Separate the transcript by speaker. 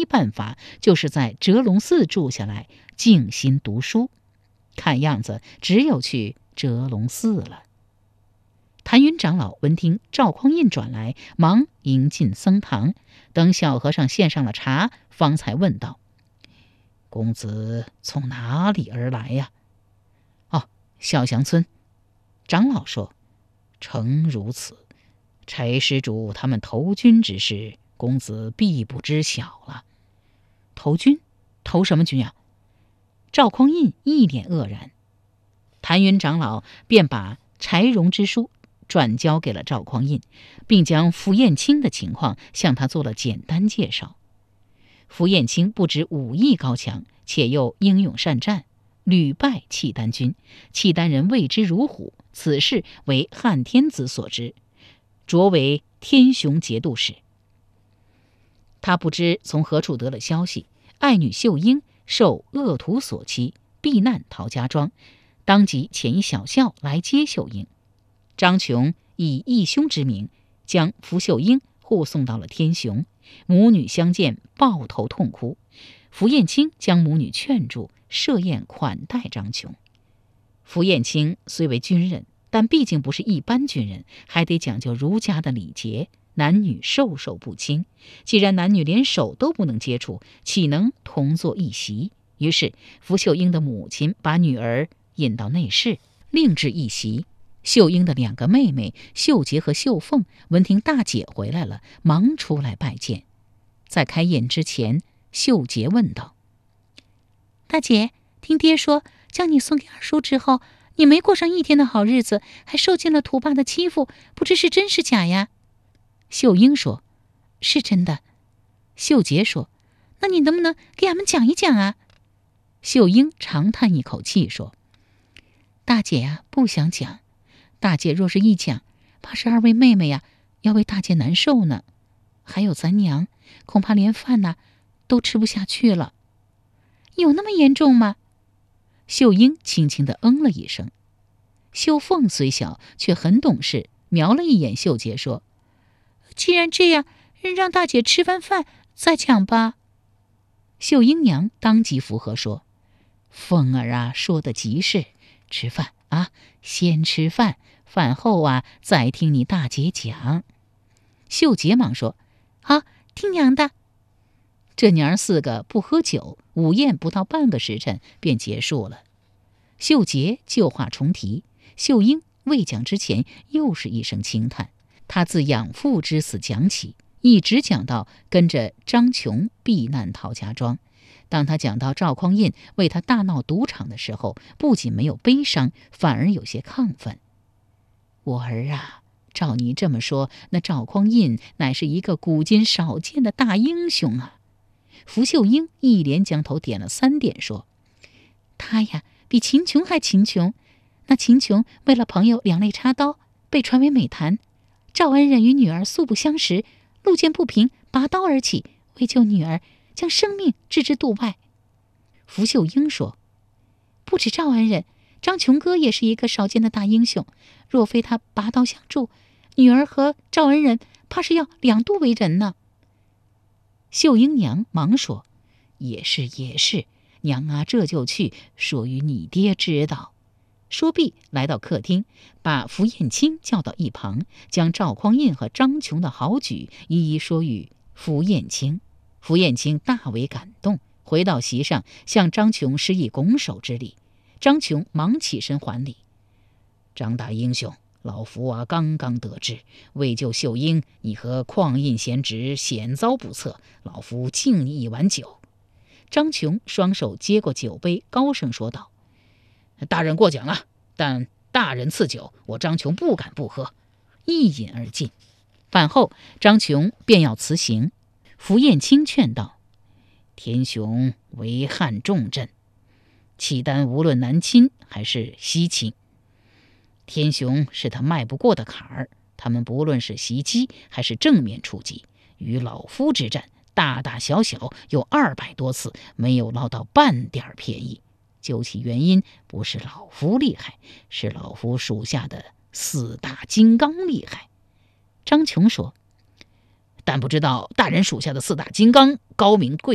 Speaker 1: 办法就是在折龙寺住下来，静心读书。看样子只有去折龙寺了。谭云长老闻听赵匡胤转来，忙迎进僧堂，等小和尚献上了茶，方才问道：“公子从哪里而来呀？”“哦，小祥村。”长老说：“诚如此，柴施主他们投军之事，公子必不知晓了。”“投军？投什么军啊？”赵匡胤一脸愕然。谭云长老便把柴荣之书转交给了赵匡胤，并将符彦卿的情况向他做了简单介绍。符彦卿不止武艺高强，且又英勇善战，屡败契丹军，契丹人畏之如虎，此事为汉天子所知，擢为天雄节度使。他不知从何处得了消息，爱女秀英受恶徒所欺，避难陶家庄，当即遣一小校来接秀英。张琼以义兄之名，将符秀英护送到了天雄，母女相见，抱头痛哭。符彦卿将母女劝住，设宴款待张琼。符彦卿虽为军人，但毕竟不是一般军人，还得讲究儒家的礼节，男女授受不亲。既然男女连手都不能接触，岂能同坐一席？于是符秀英的母亲把女儿引到内室，另置一席。秀英的2个妹妹秀洁和秀凤闻听大姐回来了，忙出来拜见。在开宴之前，秀洁问道：“大姐，听爹说，将你送给二叔之后，你没过上一天的好日子，还受尽了土霸的欺负，不知是真是假呀？”秀英说：“是真的。”秀洁说：“那你能不能给俺们讲一讲啊？”秀英长叹一口气说：“大姐呀，不想讲。大姐若是一讲，怕是2位妹妹呀要为大姐难受呢。还有咱娘，恐怕连饭呐都吃不下去了。”“有那么严重吗？”秀英轻轻地嗯了一声。秀凤虽小，却很懂事，瞄了一眼秀洁说：“既然这样，让大姐吃完饭再讲吧。”秀英娘当即附和说：“凤儿啊，说的极是，吃饭啊，先吃饭，饭后啊再听你大姐讲。”秀洁忙说：“好，听娘的。”这娘儿4个不喝酒，午宴不到半个时辰便结束了。秀洁旧话重提，秀英未讲之前又是一声轻叹。她自养父之死讲起，一直讲到跟着张琼避难陶家庄。当他讲到赵匡胤为他大闹赌场的时候，不仅没有悲伤，反而有些亢奋。“我儿啊，照你这么说，那赵匡胤乃是一个古今少见的大英雄啊！”符秀英一连将头点了3点，说：“他呀，比秦琼还秦琼。那秦琼为了朋友两肋插刀，被传为美谈。赵恩人与女儿素不相识，路见不平，拔刀而起，为救女儿，将生命置之度外。”符秀英说：“不止赵恩人，张琼哥也是一个少见的大英雄。若非他拔刀相助，女儿和赵恩人怕是要2度为人呢。”秀英娘忙说：“也是也是，娘啊这就去说与你爹知道。”说毕来到客厅，把符彦卿叫到一旁，将赵匡胤和张琼的好举一一说与符彦卿。符彦卿大为感动，回到席上向张琼施以拱手之礼。张琼忙起身还礼：“张大英雄，老夫啊刚刚得知，为救秀英，你和匡胤贤侄险遭不测，老夫敬你一碗酒。”张琼双手接过酒杯，高声说道：“大人过奖了，但大人赐酒，我张琼不敢不喝。”一饮而尽。饭后，张琼便要辞行。符彦卿劝道：“天雄为汉重镇，契丹无论南侵还是西侵，天雄是他迈不过的坎儿。他们不论是袭击还是正面出击，与老夫之战，大大小小有200多次，没有捞到半点便宜。究其原因，不是老夫厉害，是老夫属下的4大金刚厉害。”张琼说：“但不知道大人属下的4大金刚高明贵